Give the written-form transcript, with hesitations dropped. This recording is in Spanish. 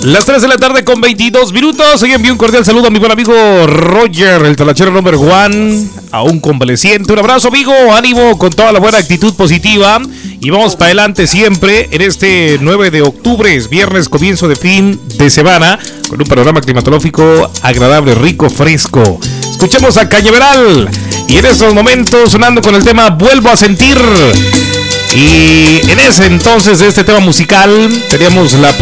Las 3 de la tarde con 22 minutos. Hoy envío un cordial saludo a mi buen amigo Roger, el talachero number one, a un convaleciente. Un abrazo, amigo, ánimo con toda la buena actitud positiva. Y vamos para adelante siempre en este 9 de octubre, es viernes, comienzo de fin de semana, con un panorama climatológico agradable, rico, fresco. Escuchemos a Cañaveral y en estos momentos sonando con el tema Vuelvo a sentir. Y en ese entonces de este tema musical teníamos la